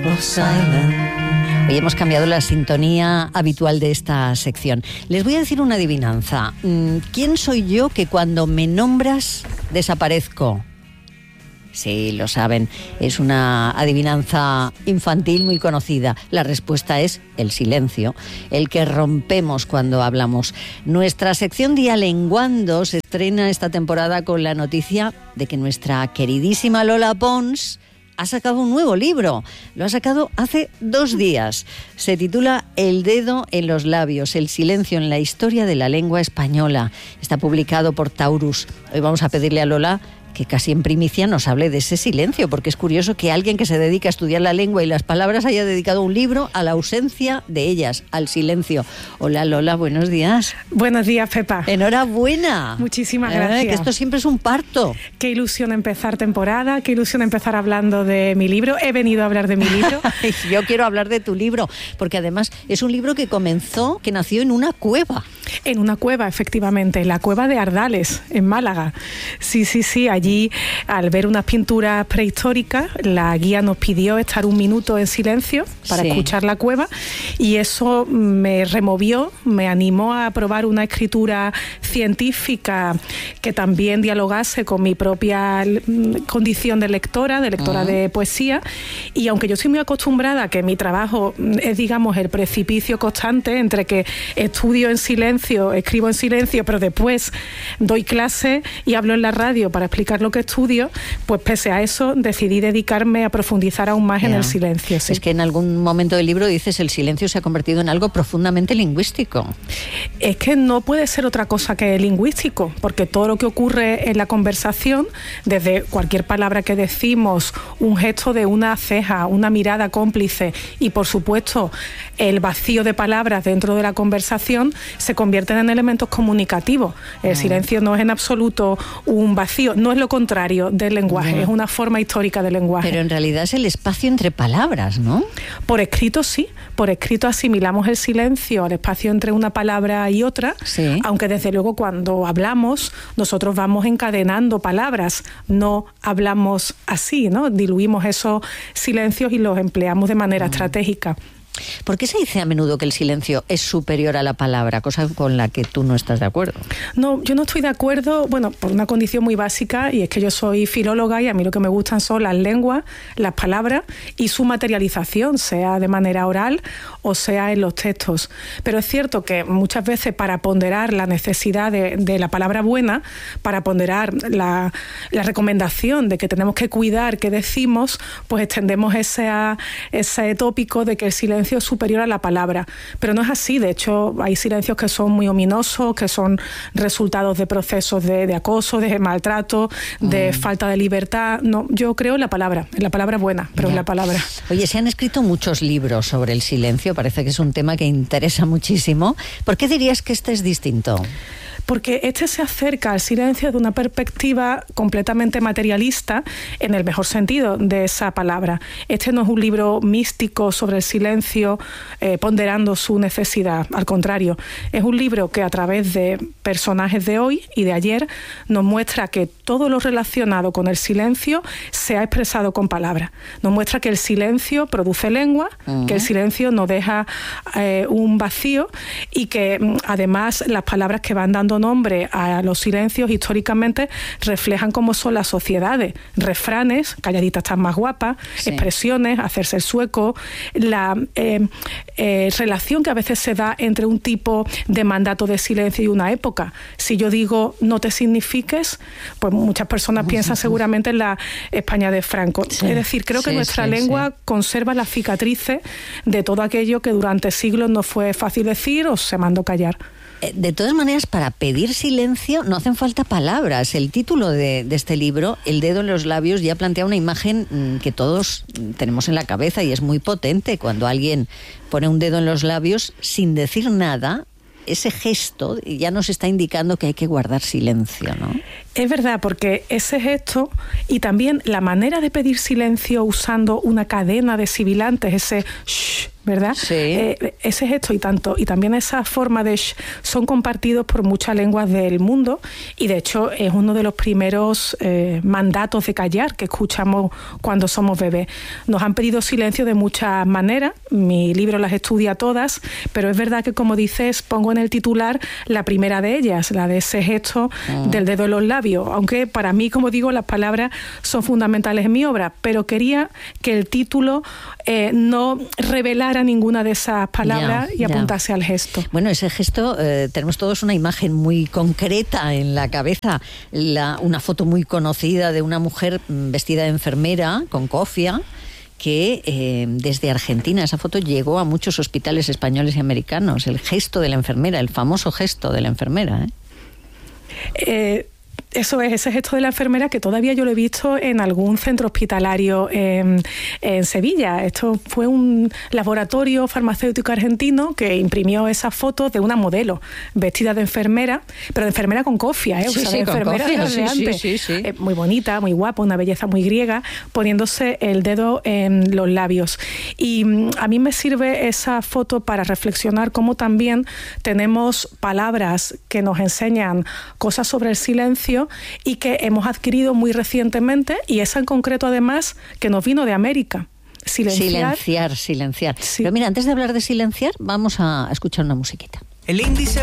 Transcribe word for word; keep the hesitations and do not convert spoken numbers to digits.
of silence. Hoy hemos cambiado la sintonía habitual de esta sección. Les voy a decir una adivinanza. ¿Quién soy yo que cuando me nombras desaparezco? Sí, lo saben, es una adivinanza infantil muy conocida. La respuesta es el silencio, el que rompemos cuando hablamos. Nuestra sección Dialenguando se estrena esta temporada con la noticia de que nuestra queridísima Lola Pons ha sacado un nuevo libro. Lo ha sacado hace dos días. Se titula El dedo en los labios, el silencio en la historia de la lengua española. Está publicado por Taurus. Hoy vamos a pedirle a Lola que casi en primicia nos hable de ese silencio, porque es curioso que alguien que se dedica a estudiar la lengua y las palabras haya dedicado un libro a la ausencia de ellas, al silencio. Hola Lola, buenos días. Buenos días, Pepa. Enhorabuena. Muchísimas gracias. Eh, que esto siempre es un parto. Qué ilusión empezar temporada, qué ilusión empezar hablando de mi libro. He venido a hablar de mi libro. Yo quiero hablar de tu libro, porque además es un libro que comenzó, que nació en una cueva. En una cueva, efectivamente, la cueva de Ardales, en Málaga. Sí, sí, sí, allí, al ver unas pinturas prehistóricas, la guía nos pidió estar un minuto en silencio para sí. escuchar la cueva, y eso me removió, me animó a probar una escritura científica que también dialogase con mi propia condición de lectora, de lectora uh-huh. de poesía, y aunque yo soy muy acostumbrada a que mi trabajo es, digamos, el precipicio constante entre que estudio en silencio, escribo en silencio, pero después doy clase y hablo en la radio para explicar lo que estudio, pues pese a eso decidí dedicarme a profundizar aún más yeah. en el silencio. Sí. Es que en algún momento del libro dices el silencio se ha convertido en algo profundamente lingüístico. Es que no puede ser otra cosa que lingüístico, porque todo lo que ocurre en la conversación, desde cualquier palabra que decimos, un gesto de una ceja, una mirada cómplice y por supuesto el vacío de palabras dentro de la conversación, se convierten en elementos comunicativos. El silencio no es en absoluto un vacío, no es lo contrario del lenguaje, no. es una forma histórica del lenguaje. Pero en realidad es el espacio entre palabras, ¿no? Por escrito sí, por escrito asimilamos el silencio al espacio entre una palabra y otra, sí. aunque desde luego cuando hablamos nosotros vamos encadenando palabras, no hablamos así, ¿no? Diluimos esos silencios y los empleamos de manera uh-huh. estratégica. ¿Por qué se dice a menudo que el silencio es superior a la palabra, cosa con la que tú no estás de acuerdo? No, yo no estoy de acuerdo, bueno, por una condición muy básica, y es que yo soy filóloga y a mí lo que me gustan son las lenguas, las palabras y su materialización, sea de manera oral o sea en los textos. Pero es cierto que muchas veces para ponderar la necesidad de, de la palabra buena, para ponderar la, la recomendación de que tenemos que cuidar qué decimos, pues extendemos ese, ese tópico de que el silencio es superior a la palabra, pero no es así. De hecho, hay silencios que son muy ominosos, que son resultados de procesos de, de acoso, de maltrato, de mm. falta de libertad. No, yo creo en la palabra, en la palabra buena, pero ya. en la palabra. Oye, se han escrito muchos libros sobre el silencio, parece que es un tema que interesa muchísimo. ¿Por qué dirías que este es distinto? Porque este se acerca al silencio de una perspectiva completamente materialista, en el mejor sentido de esa palabra. Este no es un libro místico sobre el silencio, eh, ponderando su necesidad. Al contrario, es un libro que a través de personajes de hoy y de ayer nos muestra que todo lo relacionado con el silencio se ha expresado con palabras. Nos muestra que el silencio produce lengua, uh-huh. que el silencio nos deja eh, un vacío, y que además las palabras que van dando nombre a los silencios históricamente reflejan cómo son las sociedades. Refranes, calladita estás más guapa, sí. expresiones, hacerse el sueco, la eh, eh, relación que a veces se da entre un tipo de mandato de silencio y una época. Si yo digo no te signifiques, pues muchas personas piensan seguramente en la España de Franco. Sí. Es decir, creo que sí, nuestra sí, lengua sí. conserva las cicatrices de todo aquello que durante siglos no fue fácil decir o se mandó callar. De todas maneras, para pedir silencio no hacen falta palabras. El título de, de este libro, El dedo en los labios, ya plantea una imagen que todos tenemos en la cabeza y es muy potente. Cuando alguien pone un dedo en los labios sin decir nada, ese gesto ya nos está indicando que hay que guardar silencio, ¿no? Es verdad, porque ese gesto y también la manera de pedir silencio usando una cadena de sibilantes, ese shh, ¿verdad? Sí. Eh, ese gesto y tanto, y también esa forma de sh son compartidos por muchas lenguas del mundo, y de hecho es uno de los primeros eh, mandatos de callar que escuchamos cuando somos bebés. Nos han pedido silencio de muchas maneras, mi libro las estudia todas, pero es verdad que, como dices, pongo en el titular la primera de ellas, la de ese gesto mm. del dedo en los labios, aunque para mí, como digo, las palabras son fundamentales en mi obra, pero quería que el título eh, no revelara ninguna de esas palabras yeah, y apuntase yeah. al gesto. Bueno, ese gesto, eh, tenemos todos una imagen muy concreta en la cabeza, la, una foto muy conocida de una mujer vestida de enfermera con cofia, que eh, desde Argentina, esa foto llegó a muchos hospitales españoles y americanos, el gesto de la enfermera, el famoso gesto de la enfermera. ¿eh? Eh, Eso es, ese gesto de la enfermera que todavía yo lo he visto en algún centro hospitalario en, en Sevilla. Esto fue un laboratorio farmacéutico argentino que imprimió esas fotos de una modelo vestida de enfermera, pero de enfermera con cofia, ¿eh? O sí, sea, sí, de enfermera con cofia, sí, sí, sí, sí. Eh, muy bonita, muy guapa, una belleza muy griega, poniéndose el dedo en los labios. Y mm, a mí me sirve esa foto para reflexionar cómo también tenemos palabras que nos enseñan cosas sobre el silencio y que hemos adquirido muy recientemente, y esa en concreto además que nos vino de América. Silenciar. Silenciar, silenciar. Sí. Pero mira, antes de hablar de silenciar, vamos a escuchar una musiquita. El índice